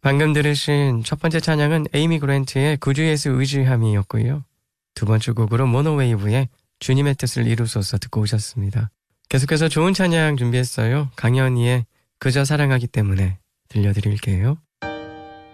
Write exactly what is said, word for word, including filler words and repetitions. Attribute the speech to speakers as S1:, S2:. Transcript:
S1: 방금 들으신 첫 번째 찬양은 에이미 그랜트의 구주 예수 의지함이었고요. 두 번째 곡으로 모노웨이브의 주님의 뜻을 이루소서 듣고 오셨습니다. 계속해서 좋은 찬양 준비했어요. 강현이의 그저 사랑하기 때문에 들려드릴게요.